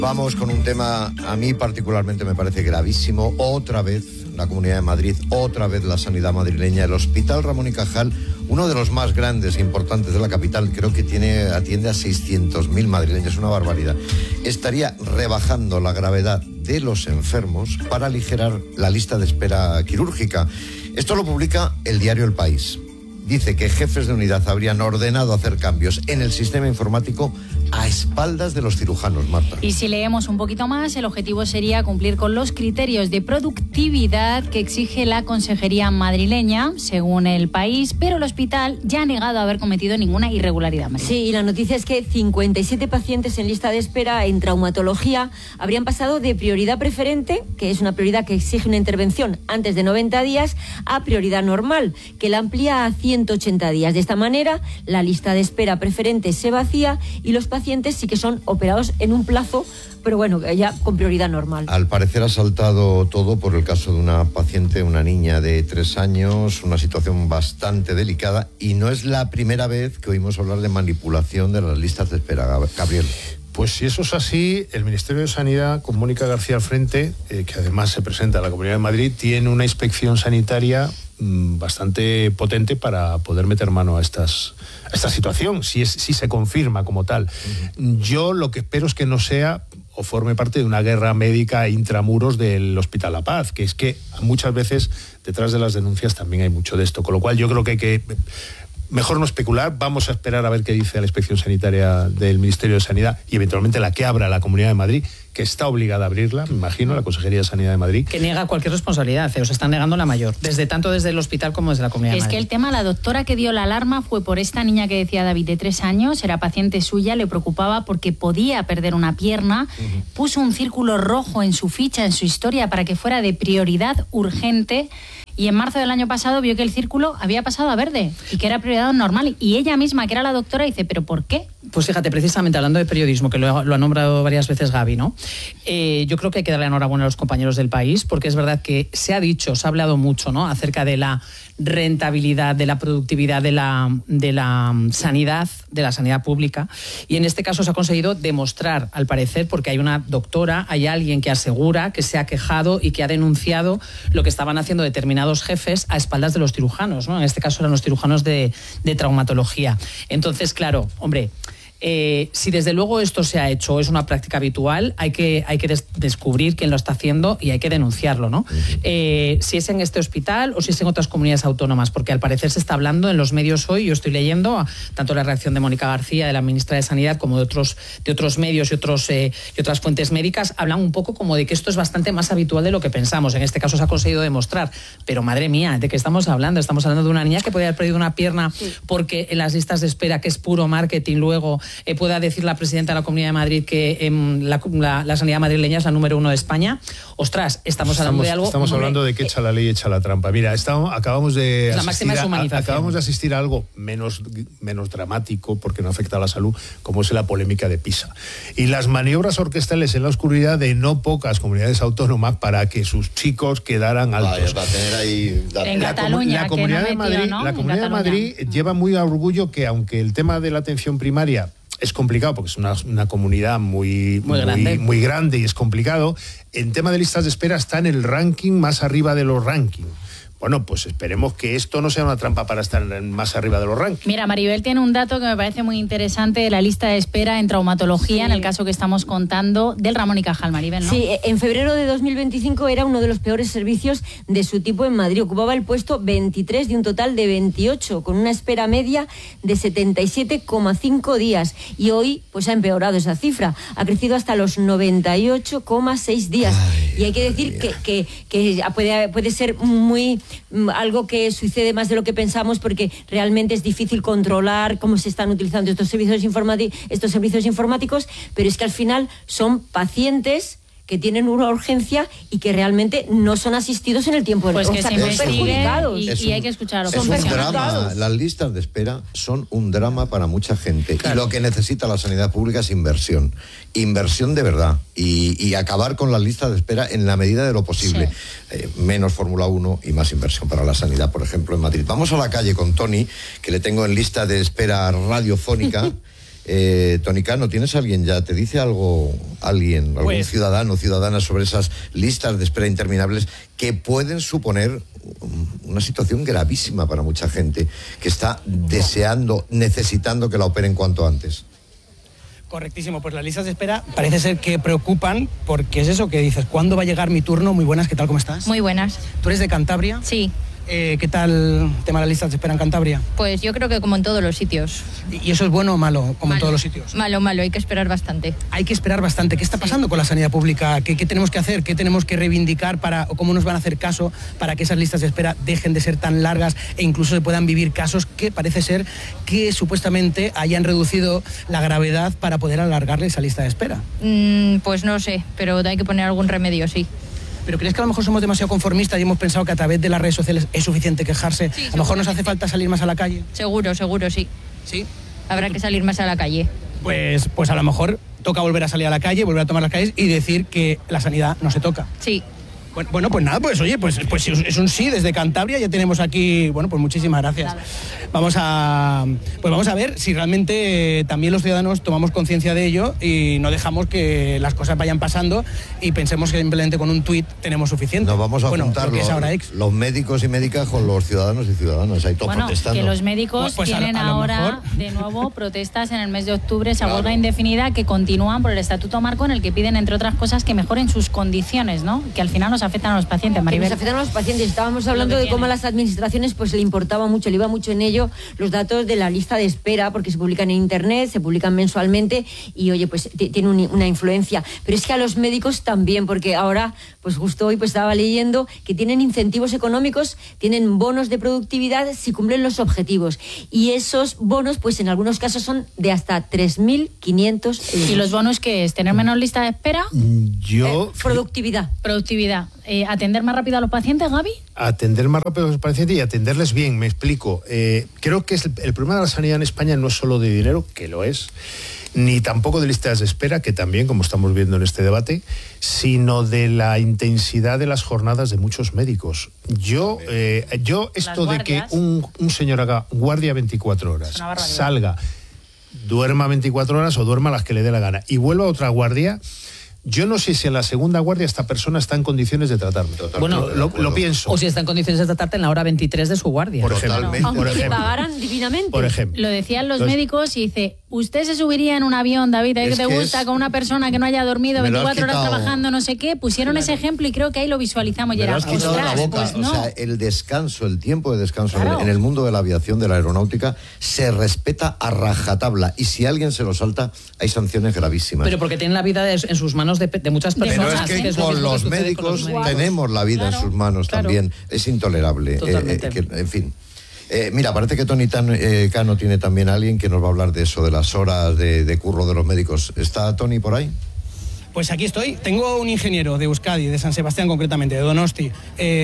Vamos con un tema, a mí particularmente me parece gravísimo. Otra vez la Comunidad de Madrid, otra vez la sanidad madrileña. El Hospital Ramón y Cajal, uno de los más grandes e importantes de la capital, creo que atiende a 600.000 madrileños, una barbaridad. Estaría rebajando la gravedad de los enfermos para aligerar la lista de espera quirúrgica. Esto lo publica el diario El País. Dice que jefes de unidad habrían ordenado hacer cambios en el sistema informático a espaldas de los cirujanos, Marta. Y si leemos un poquito más, el objetivo sería cumplir con los criterios de productividad que exige la Consejería madrileña, según El País, pero el hospital ya ha negado haber cometido ninguna irregularidad. Sí, y la noticia es que 57 pacientes en lista de espera en traumatología habrían pasado de prioridad preferente, que es una prioridad que exige una intervención antes de 90 días, a prioridad normal, que la amplía a 180 días. De esta manera, la lista de espera preferente se vacía y los pacientes sí que son operados en un plazo, pero bueno, ya con prioridad normal. Al parecer ha saltado todo por el caso de una paciente, una niña de 3 años, una situación bastante delicada, y no es la primera vez que oímos hablar de manipulación de las listas de espera, Gabriel. Pues si eso es así, el Ministerio de Sanidad, con Mónica García al frente, que además se presenta a la Comunidad de Madrid, tiene una inspección sanitaria bastante potente para poder meter mano a esta situación, si se confirma como tal. Yo lo que espero es que no sea o forme parte de una guerra médica intramuros del Hospital La Paz, que es que muchas veces detrás de las denuncias también hay mucho de esto, con lo cual yo creo que hay que mejor no especular. Vamos a esperar a ver qué dice la inspección sanitaria del Ministerio de Sanidad y eventualmente la que abra la Comunidad de Madrid, que está obligada a abrirla, me imagino, la Consejería de Sanidad de Madrid. Que niega cualquier responsabilidad, o se están negando la mayor, tanto desde el hospital como desde la Comunidad de Madrid. Es que el tema, la doctora que dio la alarma fue por esta niña que decía David, de 3 años, era paciente suya, le preocupaba porque podía perder una pierna, puso un círculo rojo en su ficha, en su historia, para que fuera de prioridad urgente. Y en marzo del año pasado vio que el círculo había pasado a verde y que era prioridad normal. Y ella misma, que era la doctora, dice, ¿pero por qué? Pues fíjate, precisamente hablando de periodismo, que lo ha nombrado varias veces Gaby, ¿no? Yo creo que hay que darle enhorabuena a los compañeros del País, porque es verdad que se ha hablado mucho, ¿no?, acerca de la rentabilidad, de la productividad de la sanidad pública, y en este caso se ha conseguido demostrar, al parecer, porque hay una doctora, hay alguien que asegura que se ha quejado y que ha denunciado lo que estaban haciendo determinados jefes a espaldas de los cirujanos, ¿no? En este caso eran los cirujanos de traumatología. Entonces, claro, hombre, si desde luego esto se ha hecho o es una práctica habitual, hay que descubrir quién lo está haciendo y hay que denunciarlo, ¿no? Si es en este hospital o si es en otras comunidades autónomas, porque al parecer se está hablando en los medios hoy, yo estoy leyendo tanto la reacción de Mónica García, de la ministra de Sanidad, como de otros medios y otras fuentes médicas, hablan un poco como de que esto es bastante más habitual de lo que pensamos. En este caso se ha conseguido demostrar, pero madre mía, ¿de qué estamos hablando? Estamos hablando de una niña que podía haber perdido una pierna porque en las listas de espera, que es puro marketing, luego pueda decir la presidenta de la Comunidad de Madrid que la sanidad madrileña es la número 1 de España. Ostras, estamos hablando de algo... Estamos hablando de que echa la ley, echa la trampa. Mira, acabamos de asistir a algo menos dramático, porque no afecta a la salud, como es la polémica de Pisa. Y las maniobras orquestales en la oscuridad de no pocas comunidades autónomas para que sus chicos quedaran altos. Va a tener ahí... En Cataluña, la Comunidad de Madrid, ¿no? La Comunidad de Madrid lleva muy a orgullo que, aunque el tema de la atención primaria es complicado, porque es una comunidad muy grande y es complicado, en tema de listas de espera está en el ranking más arriba de los rankings. Bueno, pues esperemos que esto no sea una trampa para estar más arriba de los rankings. Mira, Maribel tiene un dato que me parece muy interesante de la lista de espera en traumatología, en el caso que estamos contando del Ramón y Cajal, Maribel, ¿no? Sí, en febrero de 2025 era uno de los peores servicios de su tipo en Madrid. Ocupaba el puesto 23 de un total de 28, con una espera media de 77,5 días. Y hoy pues ha empeorado esa cifra. Ha crecido hasta los 98,6 días. Y hay que decir que puede ser algo que sucede más de lo que pensamos, porque realmente es difícil controlar cómo se están utilizando estos servicios informáticos, pero es que al final son pacientes que tienen una urgencia y que realmente no son asistidos en el tiempo del que se investiguen y hay que escuchar. Es un drama. Las listas de espera son un drama para mucha gente. Claro. Y lo que necesita la sanidad pública es inversión de verdad, y acabar con las listas de espera en la medida de lo posible. Sí. Menos Fórmula 1 y más inversión para la sanidad, por ejemplo, en Madrid. Vamos a la calle con Tony, que le tengo en lista de espera radiofónica. Tony Cano, ¿tienes alguien ya? ¿Te dice algo alguien, algún ciudadano o ciudadana sobre esas listas de espera interminables que pueden suponer una situación gravísima para mucha gente que está deseando, necesitando que la operen cuanto antes? Correctísimo, pues las listas de espera parece ser que preocupan porque es eso que dices, ¿cuándo va a llegar mi turno? Muy buenas, ¿qué tal? ¿Cómo estás? Muy buenas. ¿Tú eres de Cantabria? Sí. ¿Qué tal el tema de las listas de espera en Cantabria? Pues yo creo que como en todos los sitios. ¿Y eso es bueno o malo, como en todos los sitios? Malo, hay que esperar bastante. Hay que esperar bastante. ¿Qué está pasando con la sanidad pública? ¿Qué tenemos que hacer? ¿Qué tenemos que reivindicar o cómo nos van a hacer caso para que esas listas de espera dejen de ser tan largas e incluso se puedan vivir casos que parece ser que supuestamente hayan reducido la gravedad para poder alargarle esa lista de espera? Pues no sé, pero hay que poner algún remedio, sí. ¿Pero crees que a lo mejor somos demasiado conformistas y hemos pensado que a través de las redes sociales es suficiente quejarse? Sí, a lo mejor nos hace falta salir más a la calle. Seguro, sí. ¿Sí? Habrá que salir más a la calle. Pues a lo mejor toca volver a salir a la calle, volver a tomar las calles y decir que la sanidad no se toca. Sí. Bueno, pues nada, pues oye, pues es un sí desde Cantabria, ya tenemos aquí, bueno, pues muchísimas gracias. Vamos a ver si realmente también los ciudadanos tomamos conciencia de ello y no dejamos que las cosas vayan pasando y pensemos que simplemente con un tuit tenemos suficiente. Nos vamos a juntar los médicos y médicas con los ciudadanos y ciudadanas, ahí todos protestando. Que los médicos tienen ahora de nuevo protestas en el mes de octubre, esa huelga indefinida que continúan por el Estatuto Marco, en el que piden, entre otras cosas, que mejoren sus condiciones, ¿no? Que al final nos afectan a los pacientes, Maribel. Que nos afectan a los pacientes. Estábamos hablando de cómo a las administraciones pues le importaba mucho, le iba mucho en ello los datos de la lista de espera, porque se publican en internet, se publican mensualmente y oye, pues tiene una influencia. Pero es que a los médicos también, porque ahora, pues justo hoy pues estaba leyendo que tienen incentivos económicos, tienen bonos de productividad si cumplen los objetivos. Y esos bonos, pues en algunos casos son de hasta 3.500 euros. ¿Y los bonos qué es? ¿Tener menos lista de espera? Productividad. ¿Atender más rápido a los pacientes, Gaby? Atender más rápido a los pacientes y atenderles bien, me explico. Creo que el problema de la sanidad en España no es solo de dinero, que lo es, ni tampoco de listas de espera, que también, como estamos viendo en este debate, sino de la intensidad de las jornadas de muchos médicos. Yo esto de que un señor haga guardia 24 horas, salga, duerma 24 horas o duerma las que le dé la gana y vuelva a otra guardia. Yo no sé si en la segunda guardia esta persona está en condiciones de tratarme. Bueno, lo pienso. O si está en condiciones de tratarte en la hora 23 de su guardia. Por ejemplo. Aunque te pagaran divinamente. Por ejemplo. Lo decían los médicos y dice, ¿usted se subiría en un avión, David, que te gusta, con una persona que no haya dormido 24 horas trabajando, no sé qué? Pusieron ese ejemplo y creo que ahí lo visualizamos. Me lo has quitado de la boca. Pues no. O sea, el descanso, el tiempo de descanso en el mundo de la aviación, de la aeronáutica, se respeta a rajatabla. Y si alguien se lo salta, hay sanciones gravísimas. Pero porque tienen la vida en sus manos de muchas personas. Pero es que con los médicos tenemos la vida en sus manos también. Es intolerable. En fin. Mira, parece que Tony Cano tiene también a alguien que nos va a hablar de eso, de las horas de curro de los médicos. ¿Está Tony por ahí? Pues aquí estoy. Tengo un ingeniero de Euskadi, de San Sebastián concretamente, de Donosti.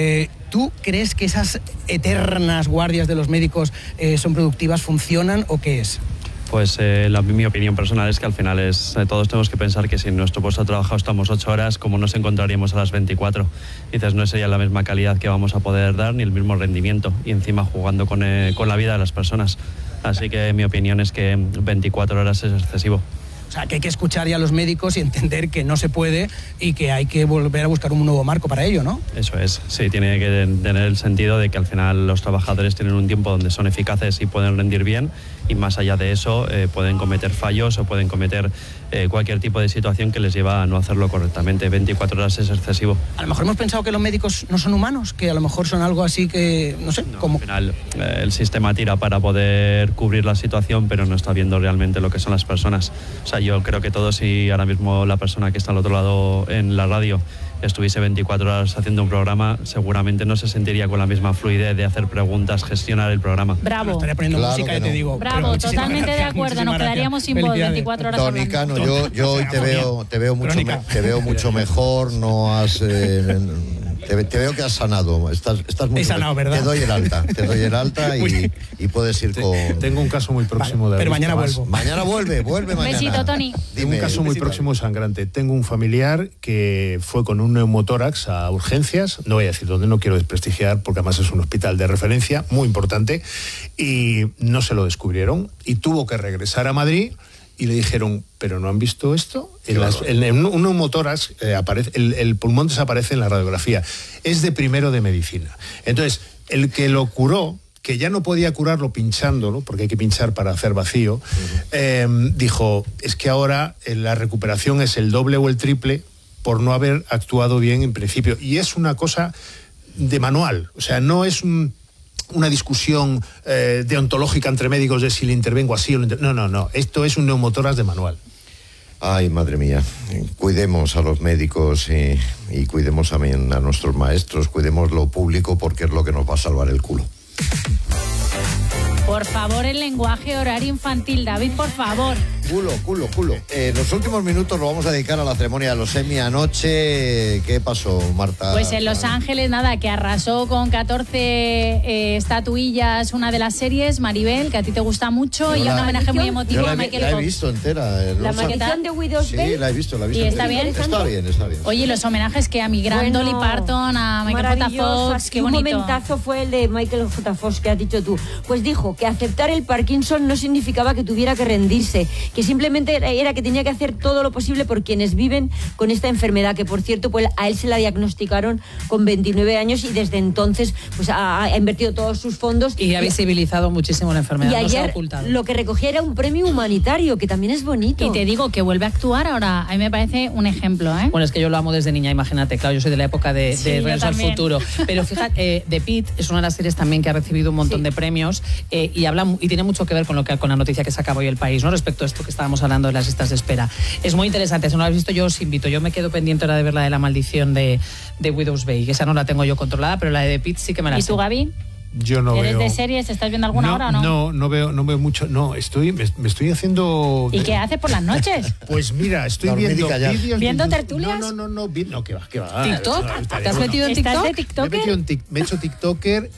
¿Tú crees que esas eternas guardias de los médicos son productivas, funcionan o qué es? Pues mi opinión personal es que al final todos tenemos que pensar que si en nuestro puesto de trabajo estamos 8 horas, ¿cómo nos encontraríamos a las 24? Dices, no sería la misma calidad que vamos a poder dar ni el mismo rendimiento y encima jugando con la vida de las personas. Así que mi opinión es que 24 horas es excesivo. O sea, que hay que escuchar ya a los médicos y entender que no se puede y que hay que volver a buscar un nuevo marco para ello, ¿no? Eso es, sí, tiene que tener el sentido de que al final los trabajadores tienen un tiempo donde son eficaces y pueden rendir bien y más allá de eso pueden cometer fallos o pueden cometer cualquier tipo de situación que les lleva a no hacerlo correctamente. 24 horas es excesivo. A lo mejor hemos pensado que los médicos no son humanos, que a lo mejor son algo así que, no sé, como... Al final el sistema tira para poder cubrir la situación, pero no está viendo realmente lo que son las personas. O sea, yo creo que todos, si ahora mismo la persona que está al otro lado en la radio estuviese 24 horas haciendo un programa, seguramente no se sentiría con la misma fluidez de hacer preguntas, gestionar el programa. Bravo. Estaría poniendo música y te digo... Bravo, totalmente de acuerdo, nos quedaríamos sin voz 24 horas Tony Cano, yo hoy te veo mucho mejor, no has... Te veo que has sanado, estás muy... He sanado, ¿verdad? Te doy el alta y puedes ir con... Tengo un caso muy próximo de... Pero mañana vuelvo. Mañana vuelve mañana. Besito, Tony. Tengo un caso muy próximo sangrante. Tengo un familiar que fue con un neumotórax a urgencias, no voy a decir dónde, no quiero desprestigiar, porque además es un hospital de referencia, muy importante, y no se lo descubrieron, y tuvo que regresar a Madrid y le dijeron, ¿pero no han visto esto? En un neumotórax el pulmón desaparece en la radiografía. Es de primero de medicina. Entonces, el que lo curó, que ya no podía curarlo pinchándolo, porque hay que pinchar para hacer vacío, dijo, es que ahora la recuperación es el doble o el triple por no haber actuado bien en principio. Y es una cosa de manual, o sea, no es una discusión deontológica entre médicos de si le intervengo así o no, esto es un neumotórax de manual. Ay, madre mía, cuidemos a los médicos y cuidemos también a nuestros maestros, cuidemos lo público porque es lo que nos va a salvar el culo. Por favor, el lenguaje horario infantil, David, por favor. Culo. Los últimos minutos lo vamos a dedicar a la ceremonia de los Emmy anoche. ¿Qué pasó, Marta? Pues en Los Ángeles, nada, que arrasó con 14 estatuillas una de las series, Maribel, que a ti te gusta mucho, y un homenaje muy emotivo a Michael Fox. La he visto entera. La maldición de Widow's Bane. Sí, la he visto. ¿Y está bien? Está bien. Oye, los homenajes que a mi gran Dolly Parton, a Michael J. Fox, qué bonito. Un momentazo fue el de Michael J. Fox que has dicho tú. Pues dijo que aceptar el Parkinson no significaba que tuviera que rendirse, que simplemente era que tenía que hacer todo lo posible por quienes viven con esta enfermedad, que por cierto, pues a él se la diagnosticaron con 29 años y desde entonces pues ha invertido todos sus fondos. Y ha visibilizado muchísimo la enfermedad, y ayer no se ha ocultado. Lo que recogía era un premio humanitario, que también es bonito. Y te digo que vuelve a actuar ahora, a mí me parece un ejemplo, ¿eh? Bueno, es que yo lo amo desde niña, imagínate, claro, yo soy de la época de Regreso al Futuro. Pero fíjate, The Pitt es una de las series también que ha recibido un montón de premios y tiene mucho que ver con la noticia que saca hoy El País, ¿no? Respecto a esto que estábamos hablando de las listas de espera. Es muy interesante, si no lo habéis visto yo os invito. Yo me quedo pendiente ahora de ver la de la maldición de Widow's Bane, que esa no la tengo yo controlada, pero la de The Pitt sí que me la sé. ¿Y tú, Gaby? Yo no ¿Eres veo. de series? ¿Estás viendo alguna hora o no? No veo mucho. No, me estoy haciendo. ¿Y qué haces por las noches? Pues mira, estoy viendo vídeos. ¿Viendo tertulias? No, que va. ¿TikTok? ¿Te has metido en TikTok? TikTok? ¿Estás de TikToker? Me he hecho TikToker